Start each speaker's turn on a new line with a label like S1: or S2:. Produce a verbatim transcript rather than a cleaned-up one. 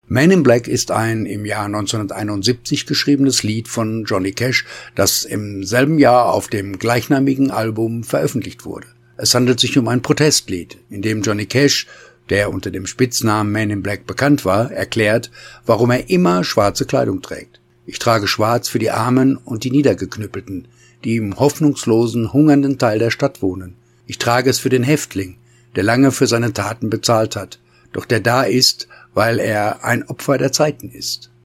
S1: Man in Black ist ein im Jahr neunzehnhunderteinundsiebzig geschriebenes Lied von Johnny Cash, das im selben Jahr auf dem gleichnamigen Album veröffentlicht wurde. Es handelt sich um ein Protestlied, in dem Johnny Cash, der unter dem Spitznamen Man in Black bekannt war, erklärt, warum er immer schwarze Kleidung trägt. Ich trage schwarz für die Armen und die Niedergeknüppelten, die im hoffnungslosen, hungernden Teil der Stadt wohnen. Ich trage es für den Häftling, der lange für seine Taten bezahlt hat, doch der da ist, weil er ein Opfer der Zeiten ist.